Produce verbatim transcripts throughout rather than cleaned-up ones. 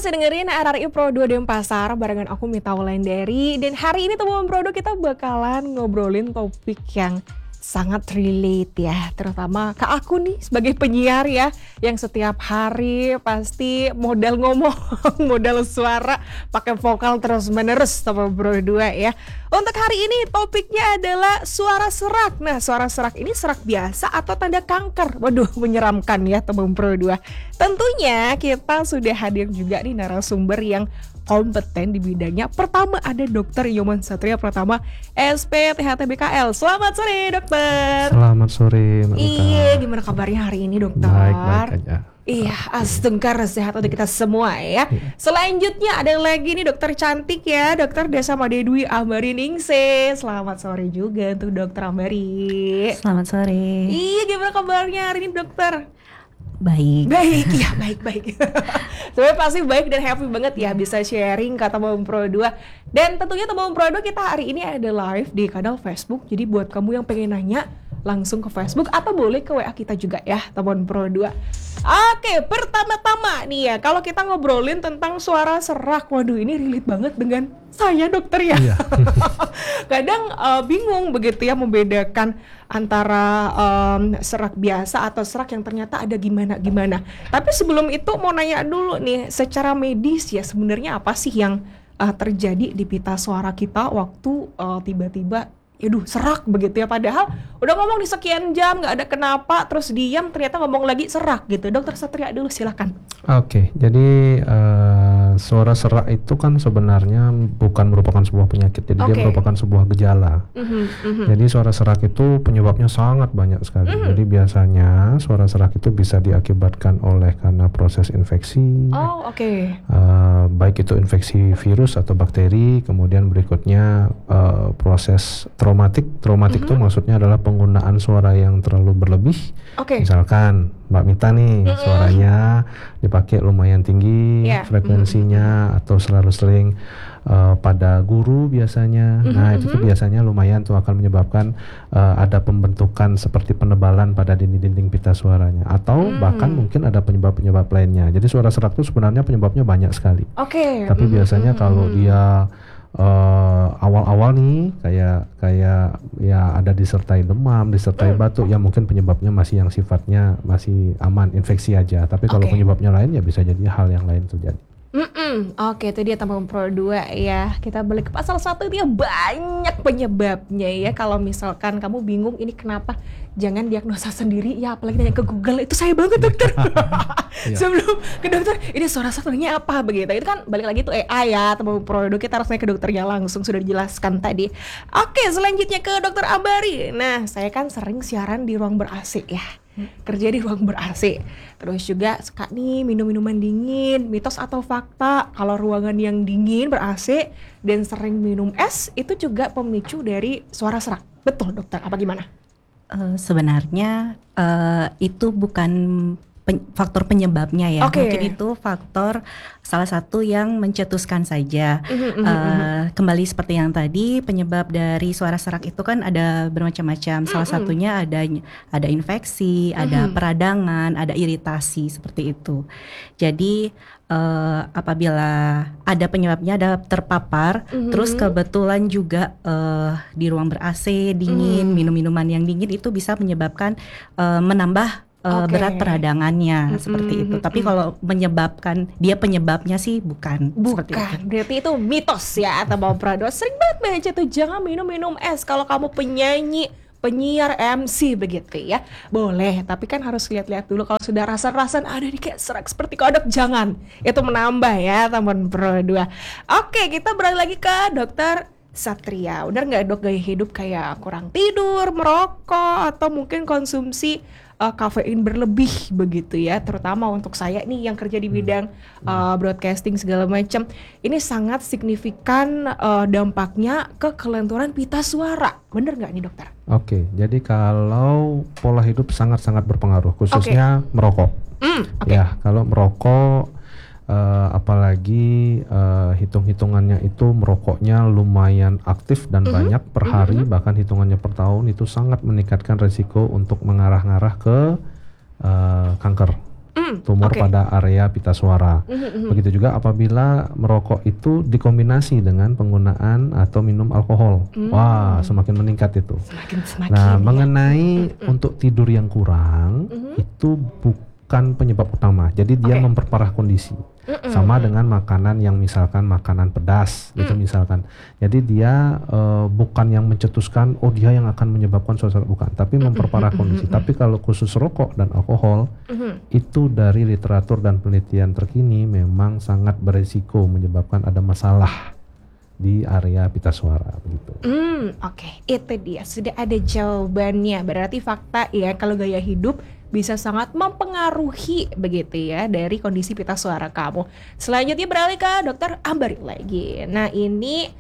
masih dengerin R R I Pro dua Denpasar barengan aku Mita Wulandari. Dan hari ini teman Pro dua kita bakalan ngobrolin topik yang sangat relate ya, terutama ke aku nih sebagai penyiar ya, yang setiap hari pasti modal ngomong, modal suara, pakai vokal terus menerus teman Pro dua ya. Untuk hari ini topiknya adalah suara serak. Nah, suara serak ini serak biasa atau tanda kanker? Waduh, menyeramkan ya teman Pro dua. Tentunya kita sudah hadir juga di narasumber yang kompeten di bidangnya. Pertama ada Dokter Nyoman Satria Pratama, S P T H T B K L. Selamat sore dokter. Selamat sore Mbak Mita. Iya, gimana kabarnya hari ini dokter? Baik-baik aja. Iya, astengkar sehat untuk kita semua ya. Selanjutnya ada lagi nih dokter cantik ya, Dokter Desa Madedwi Ambari Ningsih. Selamat sore juga untuk Dokter Ambari. Selamat sore. Iya, gimana kabarnya hari ini dokter? Baik. Baik, ya baik-baik. Sebenarnya pasti baik dan happy banget ya bisa sharing ke teman Pro dua. Dan tentunya teman Pro dua kita hari ini ada live di kanal Facebook. Jadi buat kamu yang pengen nanya langsung ke Facebook atau boleh ke W A kita juga ya teman Pro dua. Oke, pertama-tama nih ya, kalau kita ngobrolin tentang suara serak, waduh ini relate banget dengan saya dokter ya. Iya. Kadang uh, bingung begitu ya membedakan antara um, serak biasa atau serak yang ternyata ada gimana-gimana. Tapi sebelum itu mau nanya dulu nih, secara medis ya sebenarnya apa sih yang uh, terjadi di pita suara kita waktu uh, tiba-tiba yaduh serak begitu ya, padahal udah ngomong di sekian jam nggak ada kenapa terus diam ternyata ngomong lagi serak gitu. Dokter Satria dulu silakan. Oke, jadi uh, suara serak itu kan sebenarnya bukan merupakan sebuah penyakit, jadi okay. Dia merupakan sebuah gejala. Mm-hmm, mm-hmm. Jadi suara serak itu penyebabnya sangat banyak sekali. Mm-hmm. Jadi biasanya suara serak itu bisa diakibatkan oleh karena proses infeksi. Oh oke. Okay. Uh, baik itu infeksi virus atau bakteri, kemudian berikutnya uh, proses traumatik. Traumatik itu mm-hmm. maksudnya adalah penggunaan suara yang terlalu berlebih. Okay. Misalkan Mbak Mita nih mm-hmm. suaranya dipakai lumayan tinggi, yeah. frekuensinya mm-hmm. atau selalu sering uh, pada guru biasanya. Mm-hmm. Nah itu tuh biasanya lumayan tuh akan menyebabkan uh, ada pembentukan seperti penebalan pada dinding-dinding pita suaranya. Atau mm. bahkan mungkin ada penyebab-penyebab lainnya. Jadi suara serak itu sebenarnya penyebabnya banyak sekali. Okay. Tapi mm-hmm. biasanya kalau dia Uh, awal-awal nih kayak kayak ya ada disertai demam, disertai mm. batuk, ya mungkin penyebabnya masih yang sifatnya masih aman, infeksi aja. Tapi kalau okay. penyebabnya lain ya bisa jadi hal yang lain terjadi. Mm-mm. Oke, itu dia teman Pro dua ya. Kita balik ke pasal satu, dia banyak penyebabnya ya. Kalau misalkan kamu bingung ini kenapa, jangan diagnosa sendiri ya, apalagi nanya ke Google. Itu saya banget dokter. Sebelum ke dokter, ini suara sebenarnya apa begitu. Itu kan balik lagi tuh A I ya, teman Pro dua kita harus nanya ke dokternya langsung, sudah dijelaskan tadi. Oke, selanjutnya ke Dokter Ambari. Nah, saya kan sering siaran di ruang ber-A C ya. Kerja di ruang ber-A C. Terus juga suka nih minum minuman dingin. Mitos atau fakta kalau ruangan yang dingin ber-A C dan sering minum es itu juga pemicu dari suara serak. Betul dokter, apa gimana? Uh, sebenarnya uh, itu bukan pen- faktor penyebabnya ya. Okay. Mungkin itu faktor salah satu yang mencetuskan saja. Mm-hmm, uh, kembali seperti yang tadi, penyebab dari suara serak itu kan ada bermacam-macam. Salah mm-hmm. satunya ada ada infeksi, mm-hmm. ada peradangan, ada iritasi seperti itu. Jadi uh, apabila ada penyebabnya, ada terpapar, mm-hmm. terus kebetulan juga uh, di ruang ber-A C dingin, mm-hmm. minum minuman yang dingin itu bisa menyebabkan uh, menambah Uh, okay. berat peradangannya mm-hmm. seperti itu. Tapi kalau menyebabkan dia penyebabnya sih bukan. Bukan. Seperti itu. Berarti itu mitos ya atau mau Prado. Sering banget baca tuh jangan minum-minum es kalau kamu penyanyi, penyiar, M C begitu ya. Boleh, tapi kan harus lihat-lihat dulu kalau sudah rasa-rasan ada di kayak serak seperti kodok, jangan. Itu menambah ya teman Pro dua. Oke, kita beralih lagi ke Dokter Satria. Udah nggak dok gaya hidup kayak kurang tidur, merokok, atau mungkin konsumsi Uh, kafein berlebih begitu ya, terutama untuk saya nih yang kerja di bidang uh, broadcasting segala macam, ini sangat signifikan uh, dampaknya ke kelenturan pita suara, bener nggak nih dokter? Oke, jadi kalau pola hidup sangat-sangat berpengaruh, khususnya okay. merokok. Mm, okay. Ya, kalau merokok uh, apalagi uh, hitung-hitungannya itu merokoknya lumayan aktif dan mm-hmm. banyak per hari, mm-hmm. bahkan hitungannya per tahun, itu sangat meningkatkan resiko untuk mengarah-ngarah ke uh, kanker. mm, tumor okay. pada area pita suara. Mm-hmm. Begitu juga apabila merokok itu dikombinasi dengan penggunaan atau minum alkohol, mm. wah semakin meningkat itu. Semakin, semakin, nah ya. mengenai mm-hmm. untuk tidur yang kurang mm-hmm. itu bukan penyebab utama, jadi dia okay. memperparah kondisi. Mm-mm. Sama dengan makanan yang misalkan makanan pedas mm. gitu misalkan. Jadi dia uh, bukan yang mencetuskan oh dia yang akan menyebabkan suatu bukan, tapi memperparah kondisi. Tapi kalau khusus rokok dan alkohol mm-hmm. itu dari literatur dan penelitian terkini memang sangat berisiko menyebabkan ada masalah di area pita suara begitu. Hmm, oke, okay. Itu dia sudah ada jawabannya. Berarti fakta ya kalau gaya hidup bisa sangat mempengaruhi begitu ya dari kondisi pita suara kamu. Selanjutnya beralih ke dokter Ambari lagi. Nah ini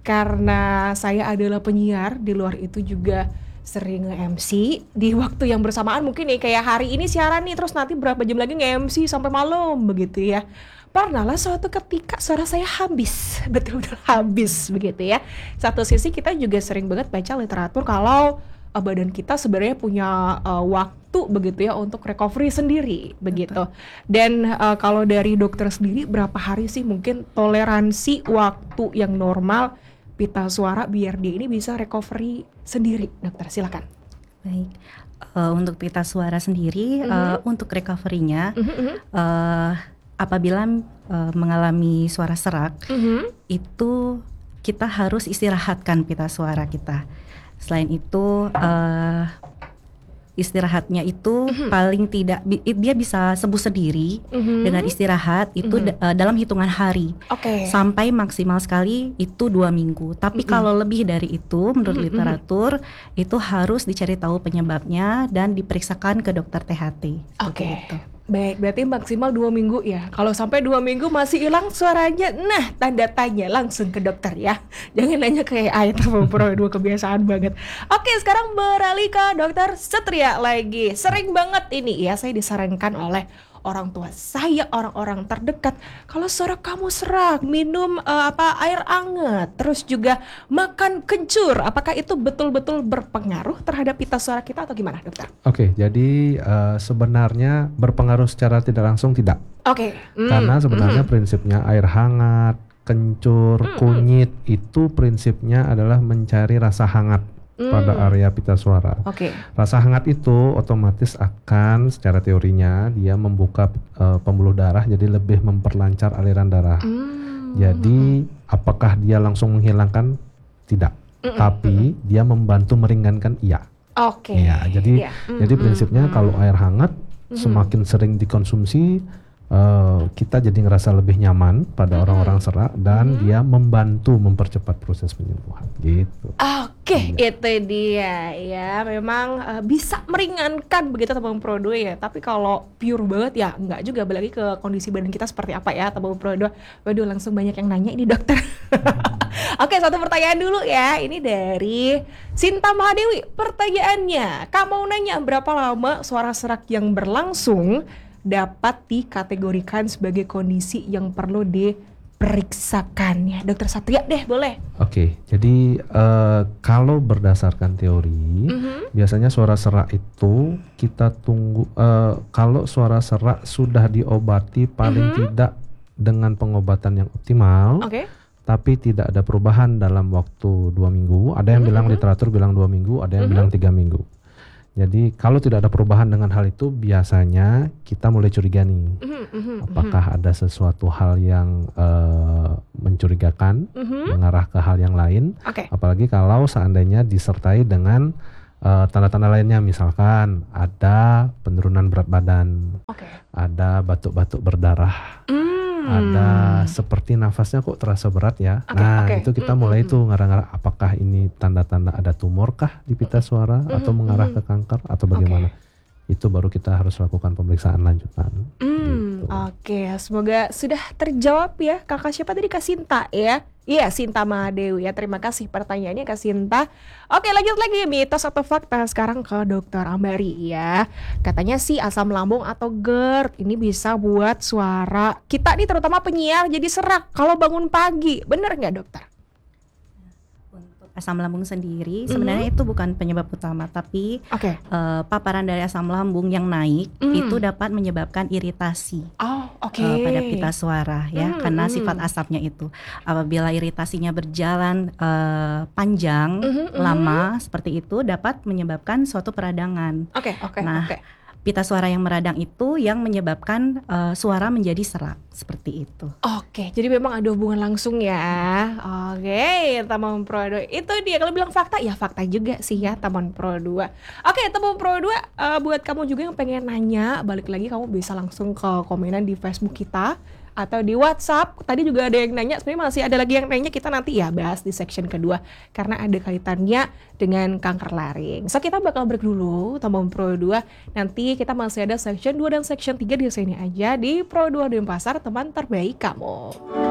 karena saya adalah penyiar, di luar itu juga sering nge-M C di waktu yang bersamaan, mungkin nih kayak hari ini siaran nih terus nanti berapa jam lagi nge-M C sampai malam begitu ya. Pernahlah suatu ketika suara saya habis, betul-betul habis begitu ya. Satu sisi kita juga sering banget baca literatur kalau uh, badan kita sebenarnya punya uh, waktu begitu ya untuk recovery sendiri begitu. Dan uh, kalau dari dokter sendiri berapa hari sih mungkin toleransi waktu yang normal pita suara biar dia ini bisa recovery sendiri, dokter silakan. Baik, uh, untuk pita suara sendiri mm-hmm. uh, untuk recovery-nya mm-hmm. uh, apabila uh, mengalami suara serak mm-hmm. itu kita harus istirahatkan pita suara kita. Selain itu uh, istirahatnya itu mm-hmm. paling tidak dia bisa sembuh sendiri mm-hmm. dengan istirahat itu mm-hmm. d- uh, dalam hitungan hari okay. sampai maksimal sekali itu dua minggu. Tapi mm-hmm. kalau lebih dari itu menurut mm-hmm. literatur itu harus dicari tahu penyebabnya dan diperiksakan ke dokter T H T. Oke. Okay. Baik, berarti maksimal dua minggu ya. Kalau sampai dua minggu masih hilang suaranya, nah tanda tanya langsung ke dokter ya. Jangan nanya ke A I atau Pro dua, kebiasaan banget. Oke, sekarang beralih ke dokter Setria lagi. Sering banget ini ya, saya disarankan oleh orang tua saya, orang-orang terdekat, kalau suara kamu serak, minum uh, apa air hangat, terus juga makan kencur. Apakah itu betul-betul berpengaruh terhadap pita suara kita atau gimana, dokter? Oke, jadi uh, sebenarnya berpengaruh secara tidak langsung tidak. Oke. Mm, Karena sebenarnya mm. prinsipnya air hangat, kencur, mm, kunyit mm. itu prinsipnya adalah mencari rasa hangat. Hmm. pada area pita suara. Okay. Rasa hangat itu otomatis akan secara teorinya dia membuka uh, pembuluh darah, jadi lebih memperlancar aliran darah. Hmm. Jadi apakah dia langsung menghilangkan? Tidak. Mm-mm. Tapi dia membantu meringankan, iya. Oke. Okay. Ya, jadi yeah. jadi prinsipnya mm-hmm. kalau air hangat mm-hmm. semakin sering dikonsumsi Uh, kita jadi ngerasa lebih nyaman pada mm-hmm. orang-orang serak dan mm-hmm. dia membantu mempercepat proses penyembuhan gitu. Oke, okay, ya. Itu dia ya. Memang uh, bisa meringankan begitu tabung Pro dua ya. Tapi kalau pure banget ya enggak juga, balik ke kondisi badan kita seperti apa ya tabung Pro dua. Waduh, langsung banyak yang nanya ini dokter. mm-hmm. Oke, okay, satu pertanyaan dulu ya. Ini dari Sinta Mahadewi. Pertanyaannya, kamu nanya berapa lama suara serak yang berlangsung dapat dikategorikan sebagai kondisi yang perlu diperiksakan ya, dokter Satria deh boleh. Oke, jadi uh, kalau berdasarkan teori mm-hmm. biasanya suara serak itu kita tunggu uh, kalau suara serak sudah diobati paling mm-hmm. tidak dengan pengobatan yang optimal. Oke. Okay. Tapi tidak ada perubahan dalam waktu dua minggu. Ada yang mm-hmm. bilang literatur bilang dua minggu, ada yang mm-hmm. bilang tiga minggu. Jadi kalau tidak ada perubahan dengan hal itu, biasanya kita mulai curiga nih, mm-hmm, apakah mm-hmm. ada sesuatu hal yang uh, mencurigakan, mm-hmm. mengarah ke hal yang lain. Okay. Apalagi kalau seandainya disertai dengan uh, tanda-tanda lainnya, misalkan ada penurunan berat badan, okay. ada batuk-batuk berdarah. Mm. Ada seperti nafasnya kok terasa berat ya. Okay, nah okay. itu kita mulai mm-hmm. tuh ngarang-ngarang apakah ini tanda-tanda ada tumor kah di pita suara mm-hmm. atau mengarah ke kanker atau bagaimana. Okay. Itu baru kita harus lakukan pemeriksaan lanjutan. Mm, gitu. Oke, okay. Semoga sudah terjawab ya. Kakak siapa tadi? Kak Sinta ya. Iya, Sinta Mahadewi ya. Terima kasih pertanyaannya Kak Sinta. Oke, lanjut lagi mitos atau fakta sekarang ke dokter Ambari ya. Katanya sih asam lambung atau GERD ini bisa buat suara kita nih terutama penyiar jadi serak kalau bangun pagi. Bener nggak dokter? Untuk asam lambung sendiri sebenarnya mm-hmm. itu bukan penyebab utama, tapi okay. uh, paparan dari asam lambung yang naik mm. itu dapat menyebabkan iritasi oh, okay. uh, pada pita suara ya, mm, karena mm. sifat asapnya itu. Apabila iritasinya berjalan uh, panjang, mm-hmm, lama mm-hmm. seperti itu dapat menyebabkan suatu peradangan. Oke, okay, oke, okay, nah, okay. pita suara yang meradang itu yang menyebabkan uh, suara menjadi serak seperti itu. Oke, jadi memang ada hubungan langsung ya. Oke, Tamam Pro dua itu dia. Kalau bilang fakta, ya fakta juga sih ya Tamam Pro dua. Oke, Tamam Pro dua uh, buat kamu juga yang pengen nanya, balik lagi kamu bisa langsung ke komenan di Facebook kita atau di WhatsApp. Tadi juga ada yang nanya, sebenarnya masih ada lagi yang nanya, kita nanti ya bahas di section kedua karena ada kaitannya dengan kanker laring. So kita bakal break dulu Tamam Pro dua. Nanti kita masih ada section dua dan section tiga di sini aja di Pro dua Denpasar, teman terbaik kamu.